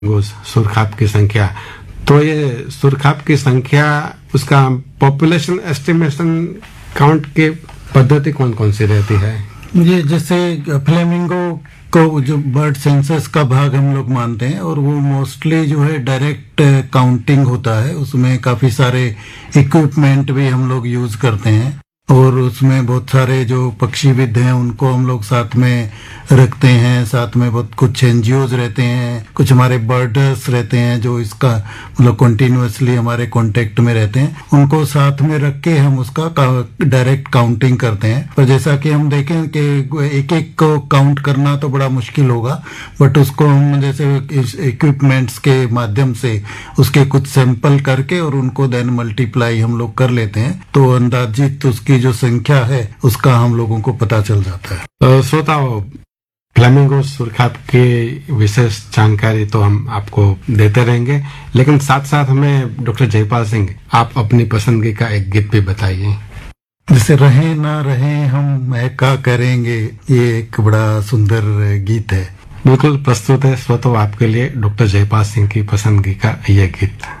सुरखाब की संख्या, तो ये सुरखाब की संख्या, उसका पॉपुलेशन एस्टिमेशन काउंट के पद्धति कौन कौन सी रहती है? ये जैसे फ्लेमिंगो को जो बर्ड सेंसस का भाग हम लोग मानते हैं, और वो मोस्टली जो है डायरेक्ट काउंटिंग होता है। उसमें काफी सारे इक्विपमेंट भी हम लोग यूज करते हैं, और उसमें बहुत सारे जो पक्षीविद हैं उनको हम लोग साथ में रखते हैं। साथ में बहुत कुछ एनजीओज रहते हैं, कुछ हमारे बर्डर्स रहते हैं जो इसका मतलब कंटिन्यूअसली हमारे कांटेक्ट में रहते हैं। उनको साथ में रख के हम उसका डायरेक्ट काउंटिंग करते हैं। पर जैसा कि हम देखें कि एक एक को काउंट करना तो बड़ा मुश्किल होगा, बट उसको हम जैसे इक्विपमेंट्स के माध्यम से उसके कुछ सैंपल करके और उनको देन मल्टीप्लाई हम लोग कर लेते हैं, तो अंदाजित उसकी जो संख्या है उसका हम लोगों को पता चल जाता है। श्रोताओं, फ्लेमिंगो सुरखाब की विशेष जानकारी तो हम आपको देते रहेंगे, लेकिन साथ साथ हमें डॉक्टर जयपाल सिंह, आप अपनी पसंदगी का एक गीत भी बताइए। जैसे रहे ना रहे हम महका करेंगे, ये एक बड़ा सुंदर गीत है। बिल्कुल प्रस्तुत है श्रोताओं आपके लिए डॉक्टर जयपाल सिंह की पसंदगी का ये गीत।